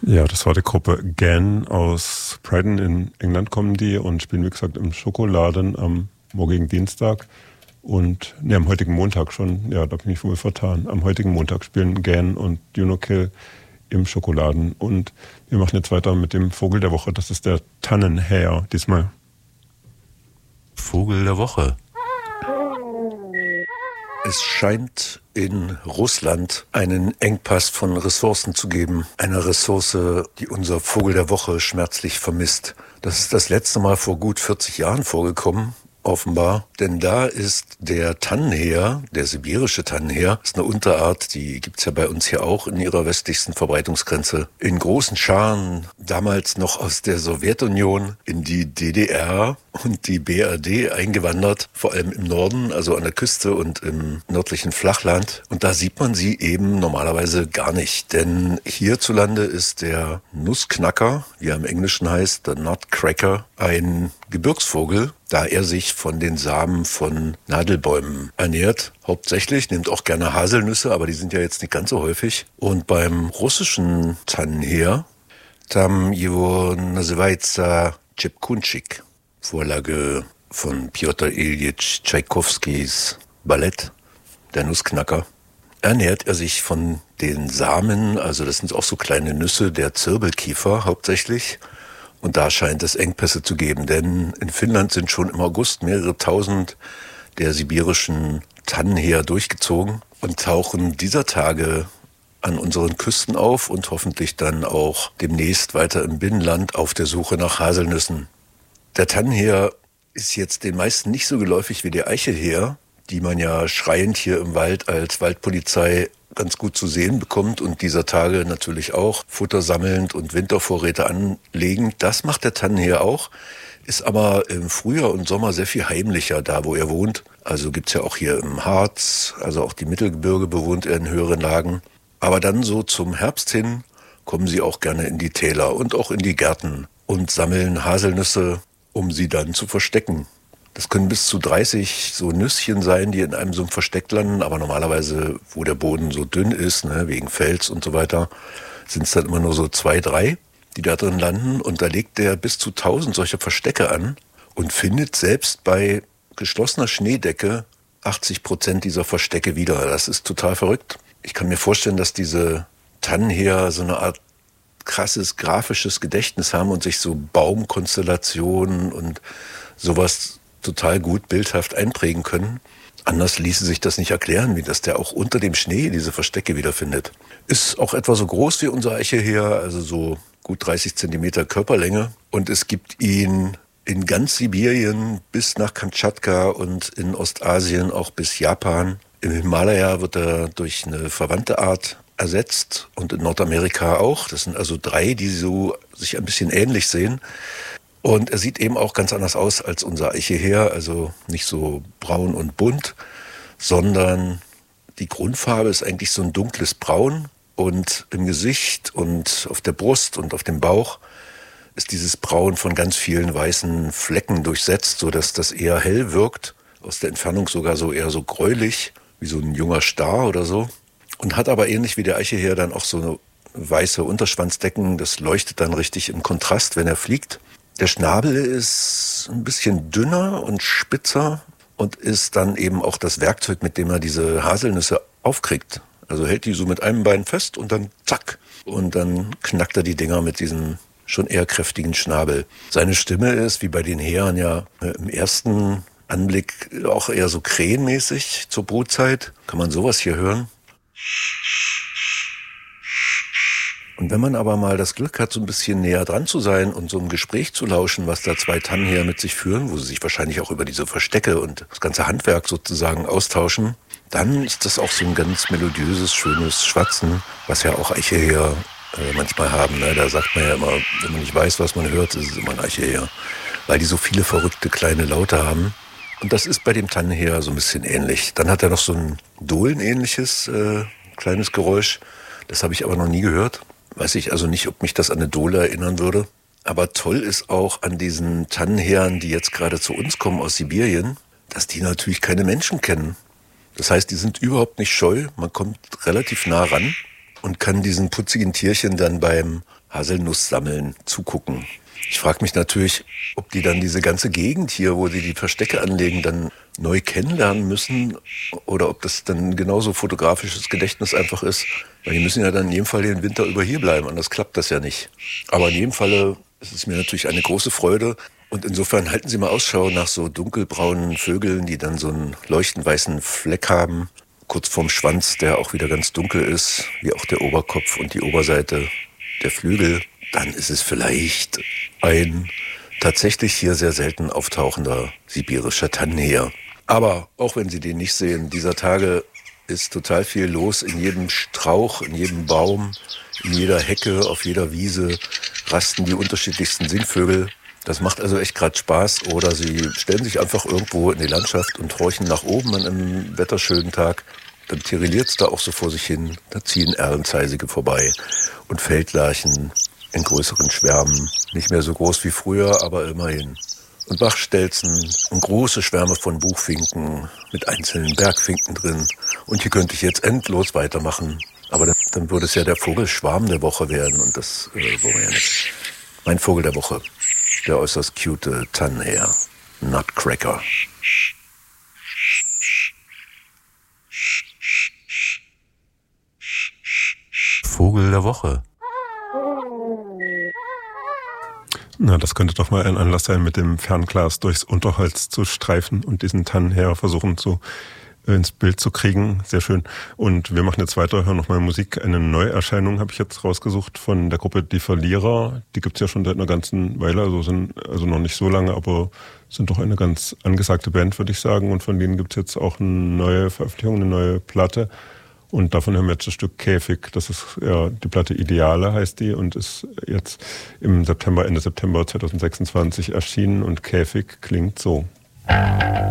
Ja, das war die Gruppe Gan aus Brighton in England, kommen die und spielen, wie gesagt, im Schokoladen am morgigen Dienstag. Und am heutigen Montag schon, ja, da bin ich wohl vertan. Am heutigen Montag spielen Gan und Juno Kill im Schokoladen. Und wir machen jetzt weiter mit dem Vogel der Woche. Das ist der Tannenhäher diesmal. Vogel der Woche. Es scheint in Russland einen Engpass von Ressourcen zu geben. Eine Ressource, die unser Vogel der Woche schmerzlich vermisst. Das ist das letzte Mal vor gut 40 Jahren vorgekommen. Offenbar, denn da ist der Tannenhäher, der sibirische Tannenhäher, ist eine Unterart, die gibt's ja bei uns hier auch in ihrer westlichsten Verbreitungsgrenze, in großen Scharen, damals noch aus der Sowjetunion, in die DDR und die BRD eingewandert, vor allem im Norden, also an der Küste und im nördlichen Flachland. Und da sieht man sie eben normalerweise gar nicht, denn hierzulande ist der Nussknacker, wie er im Englischen heißt, der Nutcracker, ein Gebirgsvogel, da er sich von den Samen von Nadelbäumen ernährt. Hauptsächlich, nimmt auch gerne Haselnüsse, aber die sind ja jetzt nicht ganz so häufig. Und beim russischen Tannenhäher, tam его называется Чепкунчик, Vorlage von Pjotr Iljitsch Tschaikowskis Ballett, der Nussknacker, ernährt er sich von den Samen, also das sind auch so kleine Nüsse der Zirbelkiefer hauptsächlich. Und da scheint es Engpässe zu geben, denn in Finnland sind schon im August mehrere tausend der sibirischen Tannenhäher durchgezogen und tauchen dieser Tage an unseren Küsten auf und hoffentlich dann auch demnächst weiter im Binnenland auf der Suche nach Haselnüssen. Der Tannenhäher ist jetzt den meisten nicht so geläufig wie der Eichelhäher, die man ja schreiend hier im Wald als Waldpolizei ganz gut zu sehen bekommt und dieser Tage natürlich auch Futter sammelnd und Wintervorräte anlegend. Das macht der Tannenhäher auch, ist aber im Frühjahr und Sommer sehr viel heimlicher da, wo er wohnt. Also gibt's ja auch hier im Harz, also auch die Mittelgebirge bewohnt er in höheren Lagen. Aber dann so zum Herbst hin kommen sie auch gerne in die Täler und auch in die Gärten und sammeln Haselnüsse, um sie dann zu verstecken. Das können bis zu 30 so Nüsschen sein, die in einem so einem Versteck landen, aber normalerweise, wo der Boden so dünn ist, ne, wegen Fels und so weiter, sind es dann immer nur so 2, 3, die da drin landen. Und da legt der bis zu 1000 solcher Verstecke an und findet selbst bei geschlossener Schneedecke 80% dieser Verstecke wieder. Das ist total verrückt. Ich kann mir vorstellen, dass diese Tannenhäher so eine Art krasses grafisches Gedächtnis haben und sich so Baumkonstellationen und sowas total gut bildhaft einprägen können. Anders ließe sich das nicht erklären, wie dass der auch unter dem Schnee diese Verstecke wiederfindet. Ist auch etwa so groß wie unser Eichelhäher, also so gut 30 Zentimeter Körperlänge. Und es gibt ihn in ganz Sibirien bis nach Kamtschatka und in Ostasien auch bis Japan. Im Himalaya wird er durch eine verwandte Art ersetzt und in Nordamerika auch. Das sind also 3, die so sich ein bisschen ähnlich sehen. Und er sieht eben auch ganz anders aus als unser Eichelhäher, also nicht so braun und bunt, sondern die Grundfarbe ist eigentlich so ein dunkles Braun und im Gesicht und auf der Brust und auf dem Bauch ist dieses Braun von ganz vielen weißen Flecken durchsetzt, sodass das eher hell wirkt, aus der Entfernung sogar so eher so gräulich, wie so ein junger Star oder so. Und hat aber ähnlich wie der Eichelhäher dann auch so eine weiße Unterschwanzdecken, das leuchtet dann richtig im Kontrast, wenn er fliegt. Der Schnabel ist ein bisschen dünner und spitzer und ist dann eben auch das Werkzeug, mit dem er diese Haselnüsse aufkriegt. Also hält die so mit einem Bein fest und dann zack. Und dann knackt er die Dinger mit diesem schon eher kräftigen Schnabel. Seine Stimme ist, wie bei den Hähern ja im ersten Anblick auch eher so krähenmäßig zur Brutzeit. Kann man sowas hier hören? Und wenn man aber mal das Glück hat, so ein bisschen näher dran zu sein und so ein Gespräch zu lauschen, was da 2 Tannenhäher mit sich führen, wo sie sich wahrscheinlich auch über diese Verstecke und das ganze Handwerk sozusagen austauschen, dann ist das auch so ein ganz melodiöses, schönes Schwatzen, was ja auch Eichelhäher manchmal haben. Ne? Da sagt man ja immer, wenn man nicht weiß, was man hört, ist es immer ein Eichelhäher, weil die so viele verrückte kleine Laute haben. Und das ist bei dem Tannenhäher so ein bisschen ähnlich. Dann hat er noch so ein Dohlen-ähnliches kleines Geräusch. Das habe ich aber noch nie gehört. Weiß ich also nicht, ob mich das an eine Dohle erinnern würde. Aber toll ist auch an diesen Tannenhähern, die jetzt gerade zu uns kommen aus Sibirien, dass die natürlich keine Menschen kennen. Das heißt, die sind überhaupt nicht scheu. Man kommt relativ nah ran. und kann diesen putzigen Tierchen dann beim Haselnusssammeln zugucken. Ich frage mich natürlich, ob die dann diese ganze Gegend hier, wo sie die Verstecke anlegen, dann neu kennenlernen müssen oder ob das dann genauso fotografisches Gedächtnis einfach ist. Weil die müssen ja dann in jedem Fall den Winter über hier bleiben, anders klappt das ja nicht. Aber in jedem Falle ist es mir natürlich eine große Freude. Und insofern halten Sie mal Ausschau nach so dunkelbraunen Vögeln, die dann so einen leuchtend weißen Fleck haben, kurz vorm Schwanz, der auch wieder ganz dunkel ist, wie auch der Oberkopf und die Oberseite der Flügel. Dann ist es vielleicht ein tatsächlich hier sehr selten auftauchender sibirischer Tannenheer. Aber auch wenn Sie den nicht sehen, dieser Tage ist total viel los. In jedem Strauch, in jedem Baum, in jeder Hecke, auf jeder Wiese rasten die unterschiedlichsten Singvögel. Das macht also echt gerade Spaß. Oder Sie stellen sich einfach irgendwo in die Landschaft und horchen nach oben an einem wetterschönen Tag. Dann tirilliert's da auch so vor sich hin. Da ziehen Erlenzeisige vorbei und Feldlerchen in größeren Schwärmen. Nicht mehr so groß wie früher, aber immerhin. Und Bachstelzen und große Schwärme von Buchfinken mit einzelnen Bergfinken drin. Und hier könnte ich jetzt endlos weitermachen. Aber dann würde es ja der Vogelschwarm der Woche werden. Und das wollen wir ja nicht. Mein Vogel der Woche, der äußerst cute Tannenheer, Nutcracker. Vogel der Woche. Na, das könnte doch mal ein Anlass sein, mit dem Fernglas durchs Unterholz zu streifen und diesen Tannenheer versuchen ins Bild zu kriegen. Sehr schön. Und wir machen jetzt weiter, hören nochmal Musik. Eine Neuerscheinung habe ich jetzt rausgesucht von der Gruppe Die Verlierer. Die gibt's ja schon seit einer ganzen Weile, also noch nicht so lange, aber sind doch eine ganz angesagte Band, würde ich sagen. Und von denen gibt's jetzt auch eine neue Veröffentlichung, eine neue Platte. Und davon haben wir jetzt das Stück Käfig. Das ist ja die Platte Ideale, heißt die, und ist jetzt im September, Ende September 2026 erschienen. Und Käfig klingt so.